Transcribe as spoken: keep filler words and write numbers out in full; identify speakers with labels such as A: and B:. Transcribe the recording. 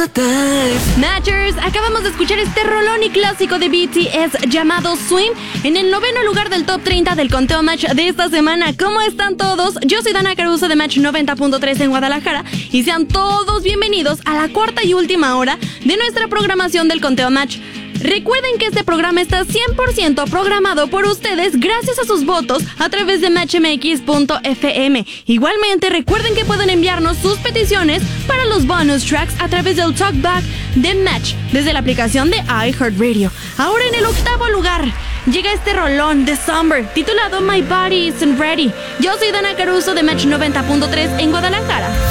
A: Matchers, acabamos de escuchar este rolón y clásico de B T S llamado Swim en el noveno lugar del top treinta del conteo Match de esta semana. ¿Cómo están todos? Yo soy Dana Caruso de Match noventa punto tres en Guadalajara y sean todos bienvenidos a la cuarta y última hora de nuestra programación del conteo Match. Recuerden que este programa está cien por ciento programado por ustedes gracias a sus votos a través de match m x punto f m. Igualmente, recuerden que pueden enviarnos sus peticiones para los bonus tracks a través del talkback de Match desde la aplicación de iHeartRadio. Ahora en el octavo lugar llega este rolón de Summer titulado My Body Isn't Ready. Yo soy Dana Caruso de Match noventa punto tres en Guadalajara.